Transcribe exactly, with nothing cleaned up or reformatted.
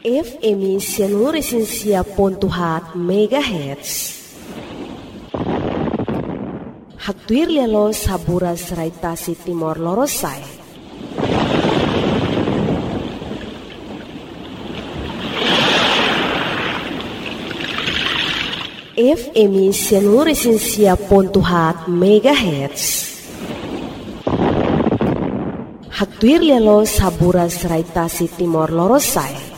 F M Sianuresinsia Pontuhat Megahertz. Haktuir lialo saburas raitasi Timor Lorosai. F M Sianuresinsia Pontuhat Megahertz. Haktuir lialo saburas raitasi Timor Lorosai.